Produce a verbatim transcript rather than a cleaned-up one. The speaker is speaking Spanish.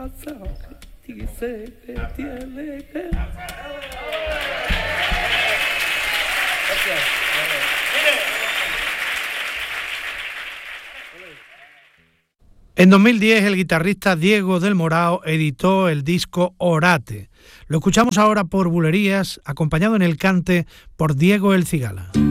pasado que dice que tiene que... En dos mil diez el guitarrista Diego del Morao editó el disco Orate. Lo escuchamos ahora por Bulerías, acompañado en el cante por Diego el Cigala.